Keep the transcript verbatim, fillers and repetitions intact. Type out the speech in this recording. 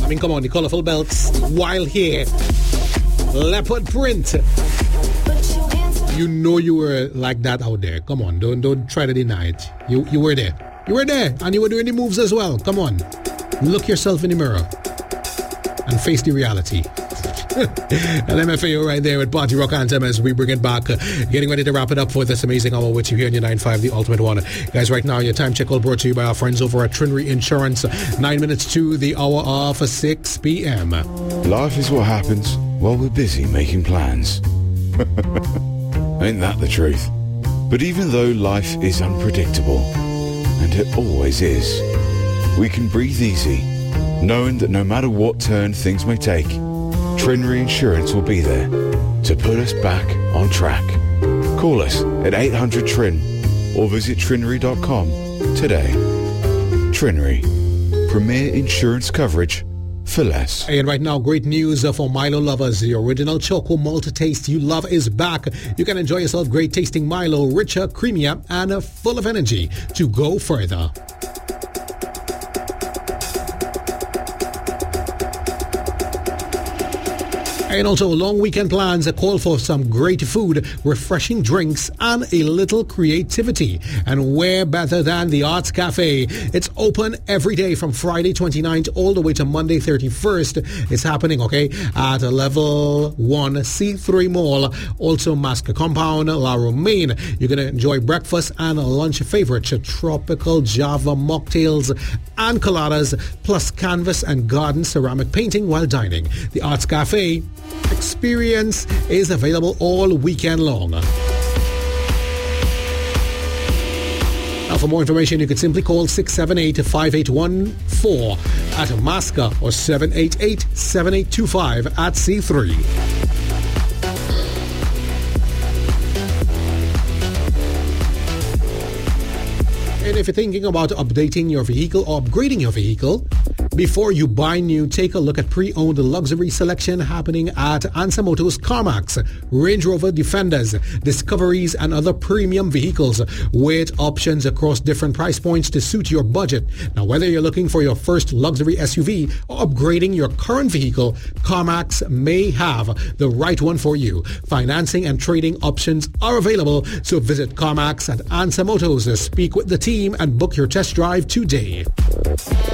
I mean, come on, the colorful belts, wild hair, leopard print. You know you were like that out there. Come on, don't don't try to deny it. You you were there. You were there, and you were doing the moves as well. Come on, look yourself in the mirror and face the reality. L M F A O right there with Party Rock Anthem as we bring it back. Uh, getting ready to wrap it up for this amazing hour with you here on your nine five, the Ultimate One. Guys, right now, your time check all brought to you by our friends over at Trinry Insurance. Nine minutes to the hour of six p.m. Life is what happens while we're busy making plans. Ain't that the truth? But even though life is unpredictable, and it always is, we can breathe easy, knowing that no matter what turn things may take, Trinry Insurance will be there to put us back on track. Call us at eight hundred T R I N or visit trinry dot com today. Trinry, premier insurance coverage for less. And right now, great news for Milo lovers. The original Choco Malt taste you love is back. You can enjoy yourself great tasting Milo, richer, creamier, and full of energy to go further. And also, long weekend plans call for some great food, refreshing drinks, and a little creativity. And where better than the Arts Cafe? It's open every day from Friday twenty-ninth all the way to Monday thirty-first. It's happening, okay, at level one C three Mall, also Masca Compound, La Romaine. You're going to enjoy breakfast and lunch favorites, tropical Java mocktails and coladas, plus canvas and garden ceramic painting while dining. The Arts Cafe experience is available all weekend long. Now, for more information, you can simply call six seven eight, five eight one four at Masca or seven eight eight, seven eight two five at C three. And if you're thinking about updating your vehicle or upgrading your vehicle, before you buy new, take a look at pre-owned luxury selection happening at Ansa Motors CarMax, Range Rover Defenders, Discoveries, and other premium vehicles with options across different price points to suit your budget. Now, whether you're looking for your first luxury S U V or upgrading your current vehicle, CarMax may have the right one for you. Financing and trading options are available, so visit CarMax at Ansa Motors, speak with the team, and book your test drive today.